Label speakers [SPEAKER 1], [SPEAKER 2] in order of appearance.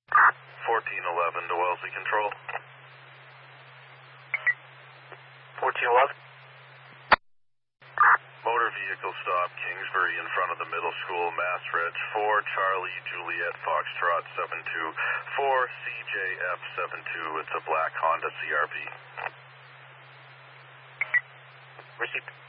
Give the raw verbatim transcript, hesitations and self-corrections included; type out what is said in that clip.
[SPEAKER 1] fourteen eleven to Wellesley Control.
[SPEAKER 2] fourteen eleven.
[SPEAKER 1] Motor vehicle stop, Kingsbury in front of the middle school, Mass Reg four, Charlie, Juliet, Foxtrot seven two, four, C J F seven two. It's a black Honda C R V.
[SPEAKER 2] Received.